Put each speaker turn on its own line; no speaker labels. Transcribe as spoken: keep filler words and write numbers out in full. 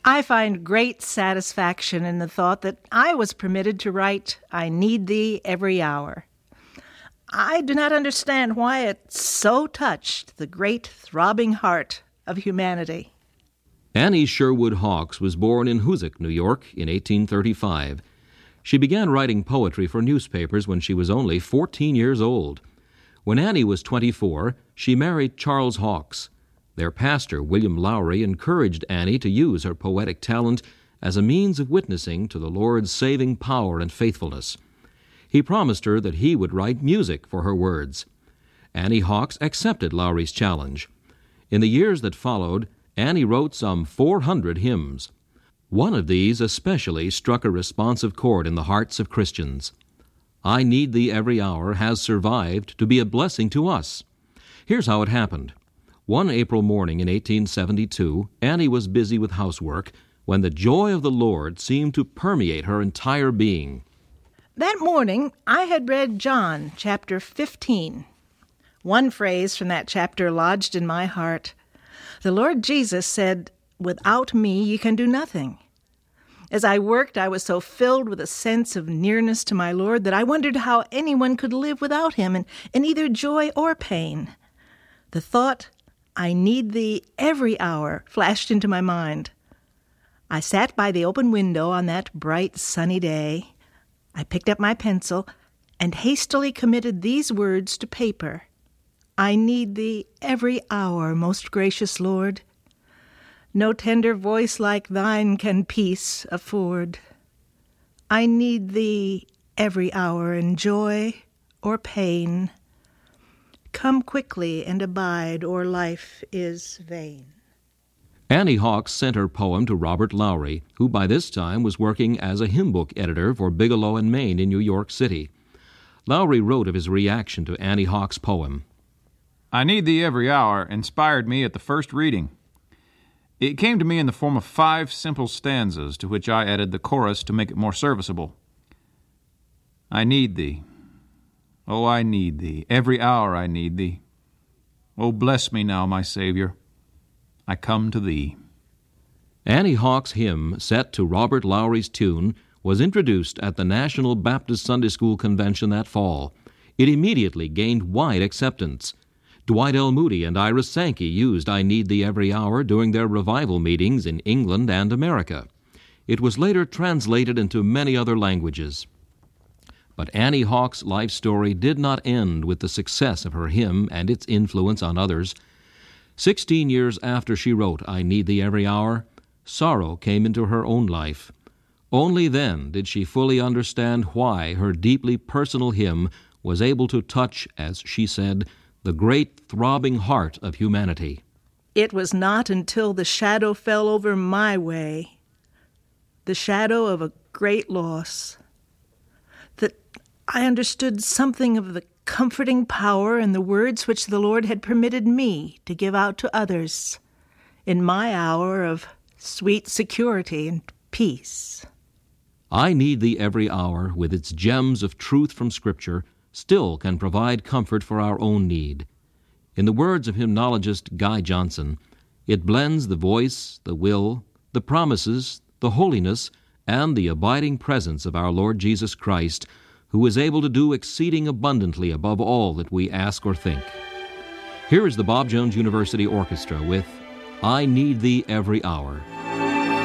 I find great satisfaction in the thought that I was permitted to write, "I need thee every hour." I do not understand why it so touched the great throbbing heart of humanity.
Annie Sherwood Hawks was born in Hoosick, New York, in eighteen thirty-five. She began writing poetry for newspapers when she was only fourteen years old. When Annie was twenty-four, she married Charles Hawks. Their pastor, William Lowry, encouraged Annie to use her poetic talent as a means of witnessing to the Lord's saving power and faithfulness. He promised her that he would write music for her words. Annie Hawks accepted Lowry's challenge. In the years that followed, Annie wrote some four hundred hymns. One of these especially struck a responsive chord in the hearts of Christians. "I Need Thee Every Hour" has survived to be a blessing to us. Here's how it happened. One April morning in eighteen seventy-two, Annie was busy with housework when the joy of the Lord seemed to permeate her entire being.
That morning, I had read John chapter fifteen. One phrase from that chapter lodged in my heart. The Lord Jesus said, "Without me you can do nothing." As I worked, I was so filled with a sense of nearness to my Lord that I wondered how anyone could live without him in, in either joy or pain. The thought, "I need thee every hour," flashed into my mind. I sat by the open window on that bright, sunny day. I picked up my pencil and hastily committed these words to paper. "I need thee every hour, most gracious Lord. No tender voice like thine can peace afford. I need thee every hour in joy or pain. Come quickly and abide, or life is vain."
Annie Hawks sent her poem to Robert Lowry, who by this time was working as a hymn book editor for Bigelow and Main in New York City. Lowry wrote of his reaction to Annie Hawks' poem.
"I Need Thee Every Hour" inspired me at the first reading. It came to me in the form of five simple stanzas, to which I added the chorus to make it more serviceable. I need thee. Oh, I need thee. Every hour I need thee. Oh, bless me now, my Savior. I come to thee.
Annie Hawks' hymn, set to Robert Lowry's tune, was introduced at the National Baptist Sunday School Convention that fall. It immediately gained wide acceptance. Dwight L. Moody and Ira Sankey used "I Need Thee Every Hour" during their revival meetings in England and America. It was later translated into many other languages. But Annie Hawks' life story did not end with the success of her hymn and its influence on others. Sixteen years after she wrote "I Need Thee Every Hour," sorrow came into her own life. Only then did she fully understand why her deeply personal hymn was able to touch, as she said, the great throbbing heart of humanity.
It was not until the shadow fell over my way, the shadow of a great loss, that I understood something of the comforting power in the words which the Lord had permitted me to give out to others in my hour of sweet security and peace.
"I Need Thee Every Hour," with its gems of truth from Scripture, still can provide comfort for our own need. In the words of hymnologist Guy Johnson, it blends the voice, the will, the promises, the holiness, and the abiding presence of our Lord Jesus Christ, who is able to do exceeding abundantly above all that we ask or think. Here is the Bob Jones University Orchestra with "I Need Thee Every Hour."